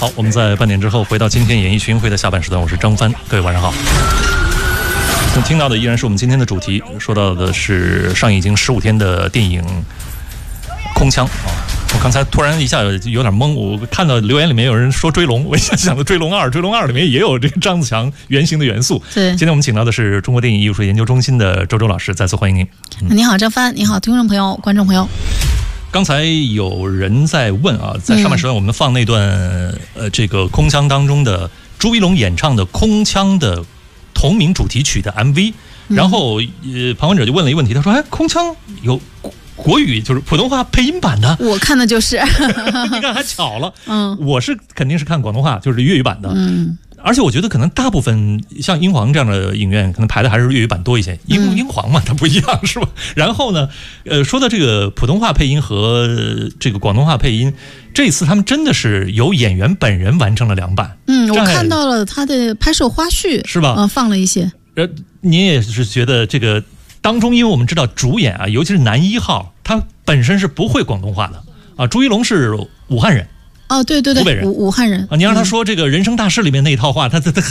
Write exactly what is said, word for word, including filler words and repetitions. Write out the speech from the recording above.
好，我们在半点之后回到今天演艺巡回的下半时段，我是张帆，各位晚上好。听到的依然是我们今天的主题，说到的是上映已经十五天的电影《空腔》啊。我刚才突然一下有点懵，我看到留言里面有人说追龙，我一下想到追龙二，追龙二里面也有这个张子强原型的元素。 对，今天我们请到的是中国电影艺术研究中心的周周老师，再次欢迎您。 嗯、你好，张帆，你好，听众朋友、观众朋友。 刚才有人在问啊，在上半时段我们放那段、嗯、呃这个空腔当中的朱一龙演唱的空腔的同名主题曲的 M V，、嗯、然后呃旁观者就问了一个问题，他说：“哎，空腔有国语就是普通话配音版的？” 我看的就是， 你看还巧了， 嗯， 我是肯定是看广东话，就是粤语版的， 嗯。 而且我觉得可能大部分像英皇这样的影院可能排的还是粤语版多一些，因为英皇嘛它不一样是吧？然后呢，呃，说到这个普通话配音和这个广东话配音，这次他们真的是由演员本人完成了两版。 嗯，我看到了他的拍摄花絮， 是吧？ 嗯、呃，放了一些。 呃，你也是觉得这个当中，因为我们知道主演啊，尤其是男一号，他本身是不会广东话的啊。朱一龙是武汉人。 哦，对对对， 湖北人， 武武汉人啊！你让他说这个人生大事里面那一套话，他他他